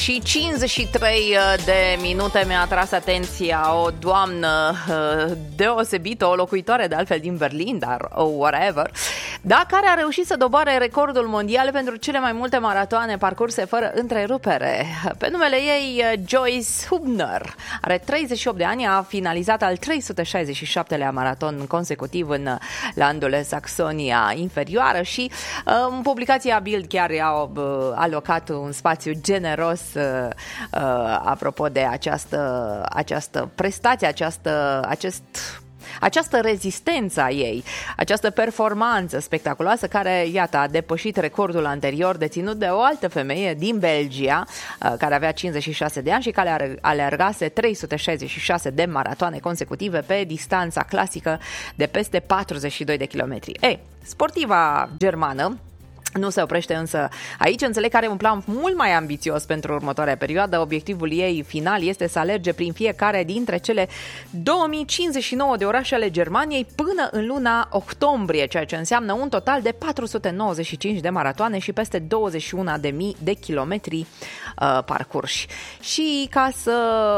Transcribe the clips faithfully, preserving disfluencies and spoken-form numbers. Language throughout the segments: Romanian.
Și cincizeci și trei de minute mi-a atras atenția o doamnă deosebită, o locuitoare de altfel din Berlin, dar oh, whatever, da, care a reușit să doboare recordul mondial pentru cele mai multe maratoane parcurse fără întrerupere. Pe numele ei, Joyce Hubner, are treizeci și opt de ani, a finalizat al trei sute șaizeci și șaptelea maraton consecutiv în landul Saxonia Inferioară și în publicația Bild chiar i-au alocat un spațiu generos Uh, uh, apropo de această, această prestație, această, acest, această rezistență a ei, această performanță spectaculoasă care, iată, a depășit recordul anterior deținut de o altă femeie din Belgia, uh, care avea cincizeci și șase de ani și care alergase trei sute șaizeci și șase de maratoane consecutive pe distanța clasică de peste patruzeci și doi de kilometri. Ei, sportiva germană nu se oprește însă aici, înțeleg că are un plan mult mai ambițios pentru următoarea perioadă. Obiectivul ei final este să alerge prin fiecare dintre cele două mii cincizeci și nouă de orașe ale Germaniei până în luna octombrie, ceea ce înseamnă un total de patru sute nouăzeci și cinci de maratoane și peste douăzeci și unu de mii de kilometri uh, parcurși. Și ca să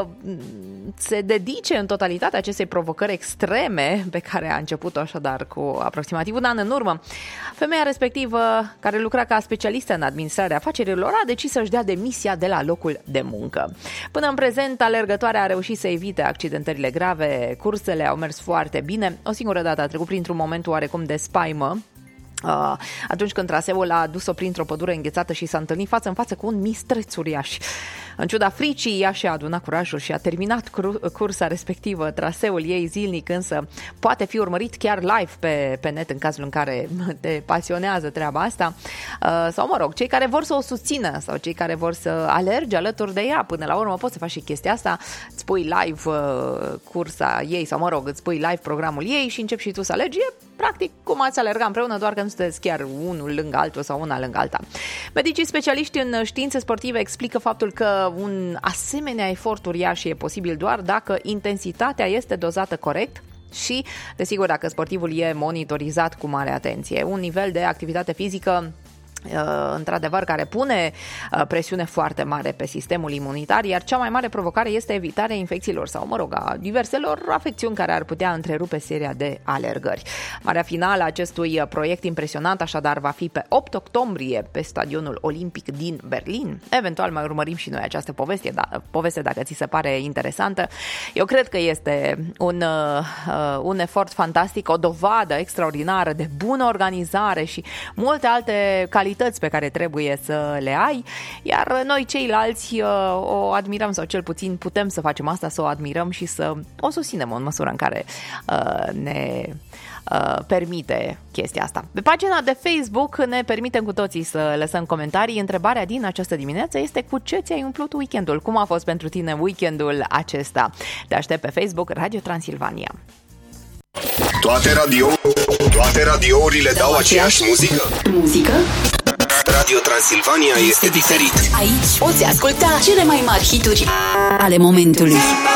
se dedice în totalitate acestei provocări extreme pe care a început-o așadar cu aproximativ un an în urmă, femeia respectivă, care lucra ca specialistă în administrarea afacerilor, a decis să-și dea demisia de la locul de muncă. Până în prezent, alergătoarea a reușit să evite accidentările grave, cursele au mers foarte bine. O singură dată a trecut printr-un moment oarecum de spaimă, Uh, atunci când traseul a dus-o printr-o pădure înghețată și s-a întâlnit față în față cu un mistreț uriaș. În ciuda fricii, ea și-a adunat curajul și a terminat cur- cursa respectivă. Traseul ei zilnic însă poate fi urmărit chiar live pe, pe net în cazul în care te pasionează treaba asta. Uh, sau mă rog, cei care vor să o susțină sau cei care vor să alerge alături de ea. Până la urmă poți să faci și chestia asta, îți pui live uh, cursa ei sau mă rog, îți pui live programul ei și începi și tu să alergi. E practic cum ați alerga împreună, doar că nu sunteți chiar unul lângă altul sau una lângă alta. Medicii specialiști în științe sportive explică faptul că un asemenea efort uriaș e posibil doar dacă intensitatea este dozată corect și, desigur, dacă sportivul e monitorizat cu mare atenție. Un nivel de activitate fizică într-adevăr, care pune presiune foarte mare pe sistemul imunitar, iar cea mai mare provocare este evitarea infecțiilor sau, mă rog, a diverselor afecțiuni care ar putea întrerupe seria de alergări. Marea finală a acestui proiect impresionant, așadar, va fi pe opt octombrie pe stadionul olimpic din Berlin. Eventual mai urmărim și noi această poveste, da, poveste dacă ți se pare interesantă. Eu cred că este un, uh, un efort fantastic, o dovadă extraordinară de bună organizare și multe alte calități pe care trebuie să le ai, iar noi ceilalți uh, o admirăm sau cel puțin putem să facem asta, să o admirăm și să o susținem în măsura în care uh, ne uh, permite chestia asta. Pe pagina de Facebook ne permitem cu toții să lăsăm comentarii. Întrebarea din această dimineață este: cu ce ți-ai umplut weekendul? Cum a fost pentru tine weekendul acesta? Te aștept pe Facebook, Radio Transilvania. Toate radio, toate radiourile dau aceeași muzică. Muzică? Radio Transilvania este diferit. Aici poți asculta cele mai mari hituri ale momentului.